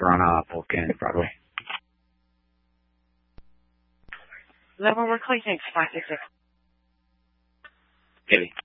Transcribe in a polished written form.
restaurant on Polk and Broadway. Leavenworth, call you next, 566. Haley.